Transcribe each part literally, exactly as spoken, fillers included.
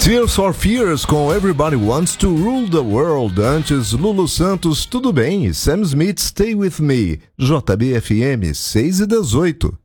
Tears for Fears com Everybody Wants to Rule the World. Antes, Lulu Santos, Tudo Bem, e Sam Smith, Stay With Me. J B F M seis e dezoito.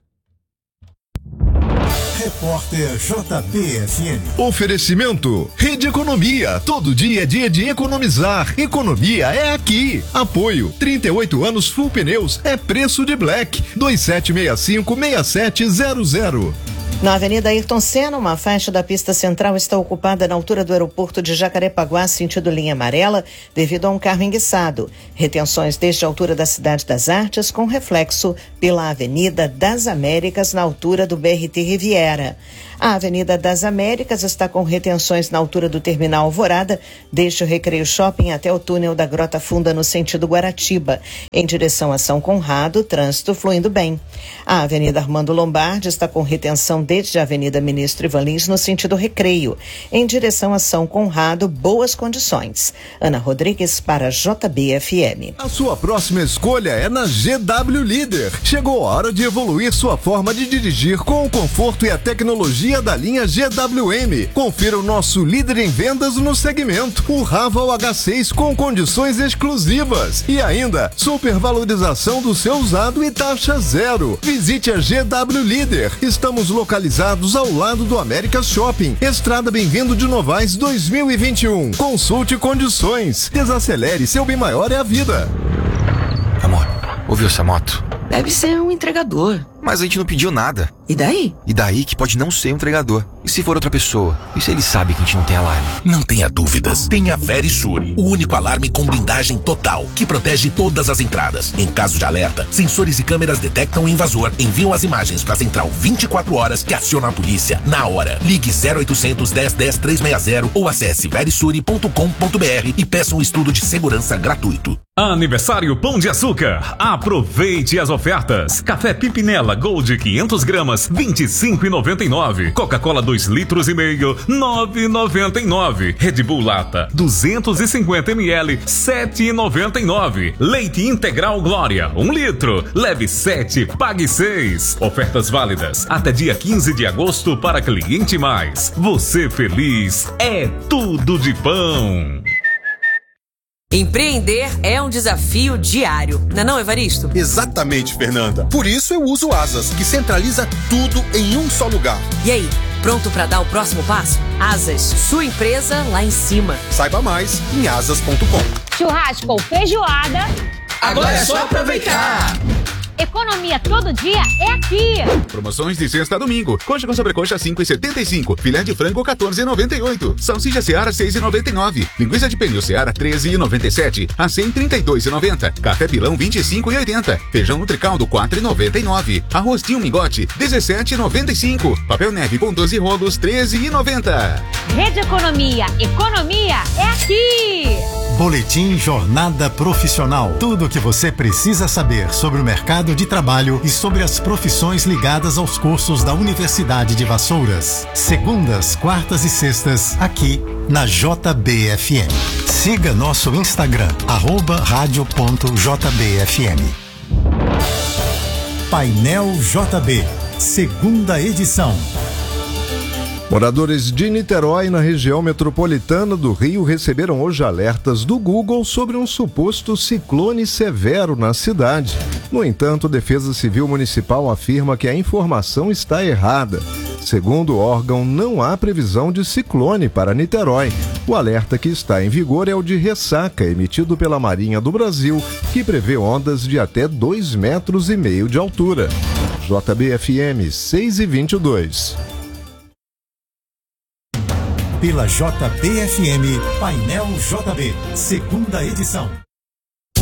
Repórter J B F M. Oferecimento Rede Economia. Todo dia é dia de economizar. Economia é aqui. Apoio trinta e oito anos Full Pneus. É preço de Black. dois sete seis cinco, seis sete zero zero. Na Avenida Ayrton Senna, uma faixa da pista central está ocupada na altura do aeroporto de Jacarepaguá, sentido linha amarela, devido a um carro enguiçado. Retenções desde a altura da Cidade das Artes, com reflexo pela Avenida das Américas, na altura do B R T Riviera. A Avenida das Américas está com retenções na altura do Terminal Alvorada, desde o Recreio Shopping até o túnel da Grota Funda, no sentido Guaratiba. Em direção a São Conrado, trânsito fluindo bem. A Avenida Armando Lombardi está com retenção desde a Avenida Ministro Ivan Lins, no sentido Recreio. Em direção a São Conrado, boas condições. Ana Rodrigues para J B F M. A sua próxima escolha é na G W Líder. Chegou a hora de evoluir sua forma de dirigir com o conforto e a tecnologia da linha G W M. Confira o nosso líder em vendas no segmento, o Raval H seis, com condições exclusivas. E ainda, supervalorização do seu usado e taxa zero. Visite a G W Líder. Estamos localizados ao lado do América Shopping, Estrada Bem-vindo de Novaes dois mil e vinte e um. Consulte condições. Desacelere, seu bem maior é a vida. Amor, ouviu essa moto? Deve ser um entregador. Mas a gente não pediu nada. E daí? E daí que pode não ser um entregador. E se for outra pessoa? E se ele sabe que a gente não tem alarme? Não tenha dúvidas. Tenha Verisure, o único alarme com blindagem total, que protege todas as entradas. Em caso de alerta, sensores e câmeras detectam o invasor, enviam as imagens para a central vinte e quatro horas, que aciona a polícia na hora. Ligue zero oitocentos, dez, dez, trezentos e sessenta ou acesse verisure ponto com ponto br e peça um estudo de segurança gratuito. Aniversário Pão de Açúcar. Aproveite as ofertas. Café Pimpinela Gold quinhentas gramas, vinte e cinco reais e noventa e nove centavos. Coca-Cola dois litros e meio, nove reais e noventa e nove centavos. Red Bull Lata duzentos e cinquenta mililitros, sete reais e noventa e nove centavos. Leite Integral Glória um litro, leve sete, pague seis. Ofertas válidas até dia quinze de agosto para cliente mais. Você feliz é tudo de pão. Empreender é um desafio diário, não é não, Evaristo? Exatamente, Fernanda. Por isso eu uso o Asas, que centraliza tudo em um só lugar. E aí, pronto para dar o próximo passo? Asas, sua empresa lá em cima. Saiba mais em asas ponto com. Churrasco ou feijoada, agora é só aproveitar. Economia todo dia é aqui. Promoções de sexta a domingo. Coxa com sobrecoxa cinco reais e setenta e cinco centavos. Filé de frango quatorze reais e noventa e oito centavos. Salsicha Seara seis reais e noventa e nove centavos. Linguiça de pernil Seara treze reais e noventa e sete centavos. A cem trinta e dois reais e noventa centavos. Café Pilão vinte e cinco reais e oitenta centavos. Feijão Nutricaldo quatro reais e noventa e nove centavos. Arroz Tio Mingote dezessete reais e noventa e cinco centavos. Papel Neve com doze rolos treze reais e noventa centavos. Rede Economia. Economia é aqui. Boletim Jornada Profissional. Tudo o que você precisa saber sobre o mercado de trabalho e sobre as profissões ligadas aos cursos da Universidade de Vassouras. Segundas, quartas e sextas, aqui na J B F M. Siga nosso Instagram, arroba rádio ponto J B F M. Painel J B, segunda edição. Moradores de Niterói, na região metropolitana do Rio, receberam hoje alertas do Google sobre um suposto ciclone severo na cidade. No entanto, a Defesa Civil Municipal afirma que a informação está errada. Segundo o órgão, não há previsão de ciclone para Niterói. O alerta que está em vigor é o de ressaca, emitido pela Marinha do Brasil, que prevê ondas de até dois metros e meio de altura. J B F M seis e vinte e dois. Pela J B F M, Painel J B, segunda edição.